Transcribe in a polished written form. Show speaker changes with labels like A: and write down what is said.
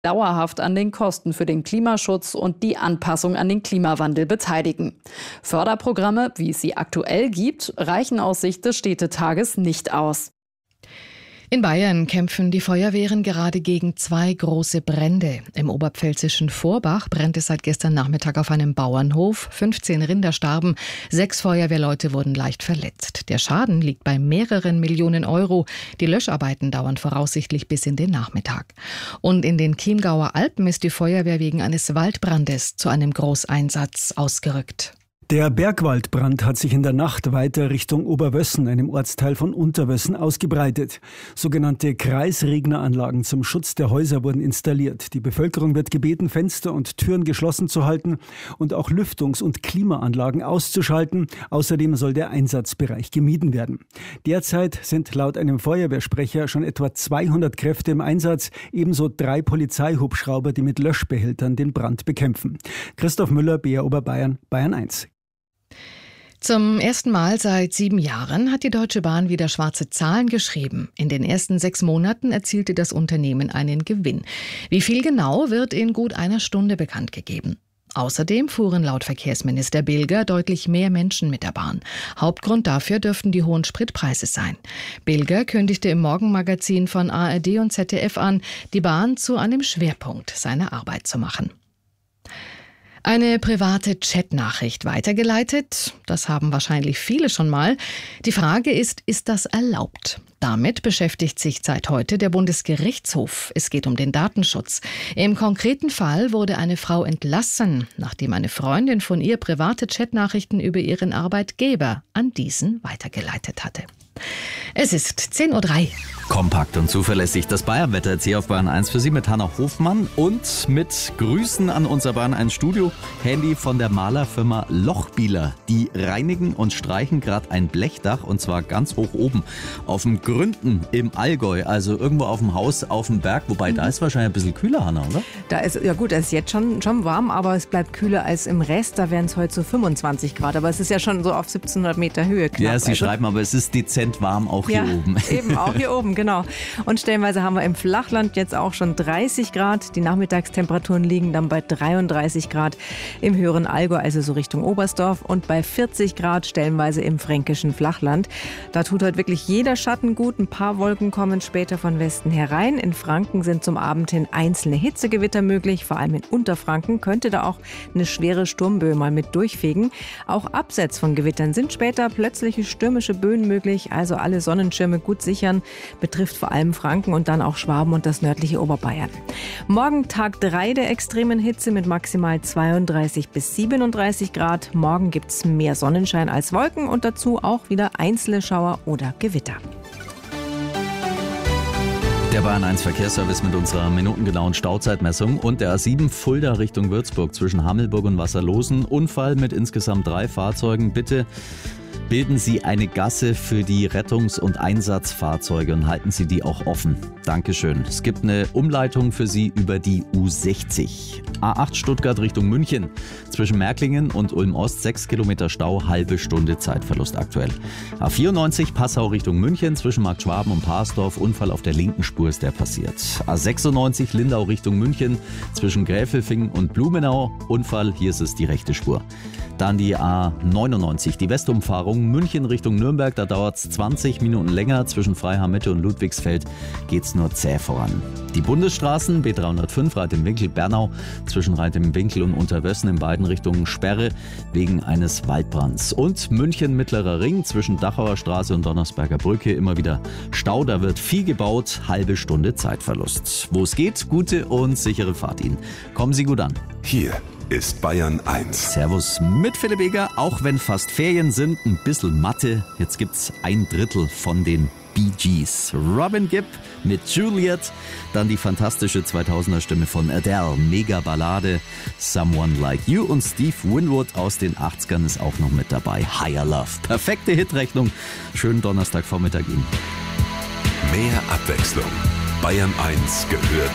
A: dauerhaft an den Kosten für den Klimaschutz und die Anpassung an den Klimawandel beteiligen. Förderprogramme, wie es sie aktuell gibt, reichen aus Sicht des Städtetages nicht aus.
B: In Bayern kämpfen die Feuerwehren gerade gegen 2 große Brände. Im oberpfälzischen Vorbach brennt es seit gestern Nachmittag auf einem Bauernhof. 15 Rinder starben, 6 Feuerwehrleute wurden leicht verletzt. Der Schaden liegt bei mehreren Millionen Euro. Die Löscharbeiten dauern voraussichtlich bis in den Nachmittag. Und in den Chiemgauer Alpen ist die Feuerwehr wegen eines Waldbrandes zu einem Großeinsatz ausgerückt.
C: Der Bergwaldbrand hat sich in der Nacht weiter Richtung Oberwössen, einem Ortsteil von Unterwössen, ausgebreitet. Sogenannte Kreisregneranlagen zum Schutz der Häuser wurden installiert. Die Bevölkerung wird gebeten, Fenster und Türen geschlossen zu halten und auch Lüftungs- und Klimaanlagen auszuschalten. Außerdem soll der Einsatzbereich gemieden werden. Derzeit sind laut einem Feuerwehrsprecher schon etwa 200 Kräfte im Einsatz, ebenso 3 Polizeihubschrauber, die mit Löschbehältern den Brand bekämpfen. Christoph Müller, BR Oberbayern, Bayern 1.
B: Zum ersten Mal seit 7 Jahren hat die Deutsche Bahn wieder schwarze Zahlen geschrieben. In den ersten 6 Monaten erzielte das Unternehmen einen Gewinn. Wie viel genau, wird in gut einer Stunde bekannt gegeben. Außerdem fuhren laut Verkehrsminister Bilger deutlich mehr Menschen mit der Bahn. Hauptgrund dafür dürften die hohen Spritpreise sein. Bilger kündigte im Morgenmagazin von ARD und ZDF an, die Bahn zu einem Schwerpunkt seiner Arbeit zu machen. Eine private Chatnachricht weitergeleitet, das haben wahrscheinlich viele schon mal. Die Frage ist das erlaubt? Damit beschäftigt sich seit heute der Bundesgerichtshof. Es geht um den Datenschutz. Im konkreten Fall wurde eine Frau entlassen, nachdem eine Freundin von ihr private Chatnachrichten über ihren Arbeitgeber an diesen weitergeleitet hatte. Es ist 10:03 Uhr.
D: Kompakt und zuverlässig das Bayernwetter jetzt hier auf Bayern 1 für Sie mit Hannah Hofmann und mit Grüßen an unser Bayern 1 Studio. Handy von der Malerfirma Lochbieler. Die reinigen und streichen gerade ein Blechdach und zwar ganz hoch oben auf dem Gründen im Allgäu, also irgendwo auf dem Haus auf dem Berg. Wobei da ist wahrscheinlich ein bisschen kühler, Hannah, oder?
E: Da ist, ja gut, es ist jetzt schon warm, aber es bleibt kühler als im Rest. Da wären es heute so 25 Grad, aber es ist ja schon so auf 1700 Meter Höhe knapp.
D: Ja, Sie schreiben, aber es ist dezent warm auch hier oben.
E: Eben, auch hier oben, genau. Und stellenweise haben wir im Flachland jetzt auch schon 30 Grad. Die Nachmittagstemperaturen liegen dann bei 33 Grad im höheren Allgäu, also so Richtung Oberstdorf, und bei 40 Grad stellenweise im fränkischen Flachland. Da tut heute wirklich jeder Schatten gut. Ein paar Wolken kommen später von Westen herein. In Franken sind zum Abend hin einzelne Hitzegewitter möglich. Vor allem in Unterfranken könnte da auch eine schwere Sturmböe mal mit durchfegen. Auch abseits von Gewittern sind später plötzliche stürmische Böen möglich. Also alle Sonnenschirme gut sichern. Betrifft vor allem Franken und dann auch Schwaben und das nördliche Oberbayern. Morgen Tag 3 der extremen Hitze mit maximal 32 bis 37 Grad. Morgen gibt es mehr Sonnenschein als Wolken und dazu auch wieder einzelne Schauer oder Gewitter.
D: Der Bayern 1 Verkehrsservice mit unserer minutengenauen Stauzeitmessung und der A7 Fulda Richtung Würzburg zwischen Hammelburg und Wasserlosen. Unfall mit insgesamt 3 Fahrzeugen. Bitte bilden Sie eine Gasse für die Rettungs- und Einsatzfahrzeuge und halten Sie die auch offen. Dankeschön. Es gibt eine Umleitung für Sie über die U60. A8 Stuttgart Richtung München. Zwischen Märklingen und Ulm-Ost 6 Kilometer Stau, halbe Stunde Zeitverlust aktuell. A94 Passau Richtung München. Zwischen Markt Schwaben und Parsdorf. Unfall auf der linken Spur ist der passiert. A96 Lindau Richtung München. Zwischen Gräfelfing und Blumenau. Unfall, hier ist es die rechte Spur. Dann die A99, die Westumfahrung München Richtung Nürnberg. Da dauert es 20 Minuten länger. Zwischen Freiham-Mitte und Ludwigsfeld geht es nur zäh voran. Die Bundesstraßen B305 Reit im Winkel Bernau. Zwischen Reit im Winkel und Unterwössen in beiden Richtungen Sperre wegen eines Waldbrands. Und München Mittlerer Ring zwischen Dachauer Straße und Donnersberger Brücke immer wieder Stau. Da wird viel gebaut. Halbe Stunde Zeitverlust. Wo es geht, gute und sichere Fahrt Ihnen. Kommen Sie gut an.
F: Hier ist Bayern 1.
D: Servus mit Philipp Eger. Auch wenn fast Ferien sind, ein bisschen Mathe. Jetzt gibt's 1/3 von den Bee Gees. Robin Gibb mit Juliet. Dann die fantastische 2000er Stimme von Adele. Mega Ballade. Someone Like You. Und Steve Winwood aus den 80ern ist auch noch mit dabei. Higher Love. Perfekte Hitrechnung. Schönen Donnerstagvormittag Ihnen.
F: Mehr Abwechslung. Bayern 1 gehört